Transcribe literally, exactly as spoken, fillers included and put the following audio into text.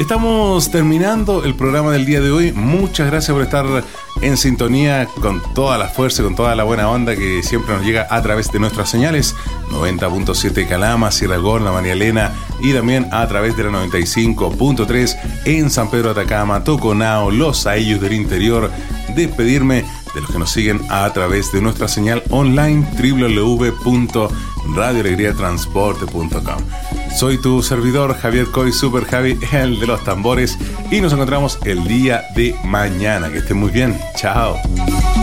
estamos terminando el programa del día de hoy. Muchas gracias por estar en sintonía con toda la fuerza, con toda la buena onda que siempre nos llega a través de nuestras señales noventa punto siete Calama, Sierra Gorda, María Elena, y también a través de la noventa y cinco punto tres en San Pedro de Atacama, Toconao, Los Aillos del Interior. Despedirme de los que nos siguen a través de nuestra señal online doble u doble u doble u punto radio alegría transporte punto com. Soy tu servidor Javier Coy, Super Javi, el de los tambores, y nos encontramos el día de mañana. Que estén muy bien. Chao.